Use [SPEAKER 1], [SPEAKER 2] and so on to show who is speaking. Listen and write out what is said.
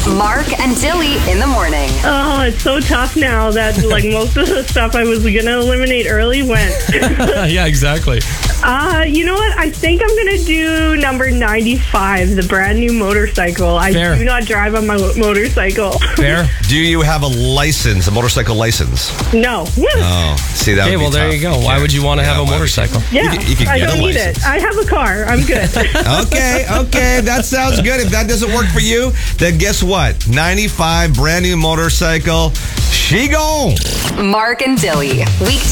[SPEAKER 1] Mark and Dilly in the morning.
[SPEAKER 2] Oh, it's so tough now that most of the stuff I was going to eliminate early went.
[SPEAKER 3] Yeah, exactly.
[SPEAKER 2] You know what? I think I'm going to do number 95, the brand new motorcycle. I
[SPEAKER 3] Fair.
[SPEAKER 2] do not drive on my motorcycle.
[SPEAKER 3] Fair.
[SPEAKER 4] Do you have a license, a motorcycle license?
[SPEAKER 2] No.
[SPEAKER 4] Oh, see, that
[SPEAKER 3] Okay,
[SPEAKER 4] would be
[SPEAKER 3] well, there
[SPEAKER 4] tough.
[SPEAKER 3] you go. Why would you want to have a
[SPEAKER 4] why would you?
[SPEAKER 3] motorcycle?
[SPEAKER 2] Yeah,
[SPEAKER 4] You could
[SPEAKER 2] I
[SPEAKER 4] get a
[SPEAKER 2] don't need
[SPEAKER 4] license.
[SPEAKER 2] it. I have a car. I'm good.
[SPEAKER 4] Okay, that sounds good. If that doesn't work for you, then guess what? 95, brand new motorcycle. She gone.
[SPEAKER 1] Mark and Dilly. Weekday